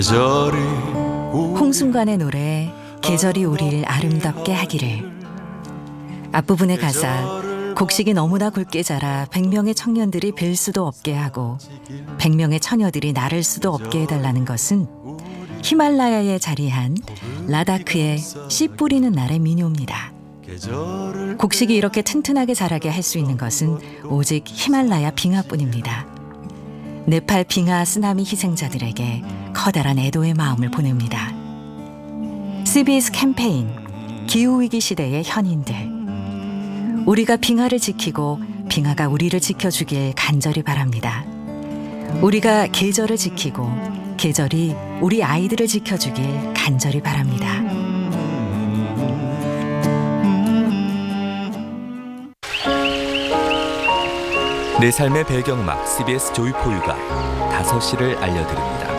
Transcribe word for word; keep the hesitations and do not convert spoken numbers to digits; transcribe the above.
홍순관의 노래 계절이 우리를 아름답게 하기를. 앞부분의 가사, 곡식이 너무나 굵게 자라 백 명의 청년들이 뵐 수도 없게 하고 백 명의 처녀들이 나를 수도 없게 해달라는 것은 히말라야에 자리한 라다크의 씨 뿌리는 날의 민요입니다. 곡식이 이렇게 튼튼하게 자라게 할 수 있는 것은 오직 히말라야 빙하뿐입니다. 네팔 빙하 쓰나미 희생자들에게 커다란 애도의 마음을 보냅니다. 씨비에스 캠페인 기후위기 시대의 현인들, 우리가 빙하를 지키고 빙하가 우리를 지켜주길 간절히 바랍니다. 우리가 계절을 지키고 계절이 우리 아이들을 지켜주길 간절히 바랍니다. 내 삶의 배경음악 씨비에스 조이포유가 다섯 시를 알려드립니다.